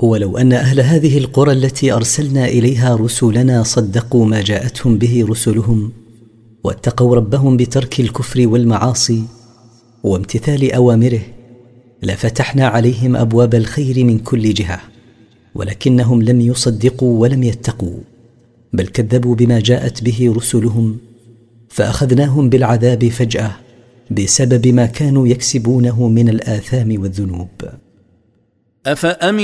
ولو أن أهل هذه القرى التي أرسلنا إليها رسلنا صدقوا ما جاءتهم به رسلهم واتقوا ربهم بترك الكفر والمعاصي وامتثال أوامره لفتحنا عليهم أبواب الخير من كل جهة، ولكنهم لم يصدقوا ولم يتقوا، بل كذبوا بما جاءت به رسلهم، فأخذناهم بالعذاب فجأة بسبب ما كانوا يكسبونه من الآثام والذنوب.